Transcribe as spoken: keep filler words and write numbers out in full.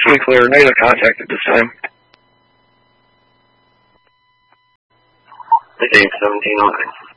Swing clear, negative contact at this time. Dave seventeen oh nine.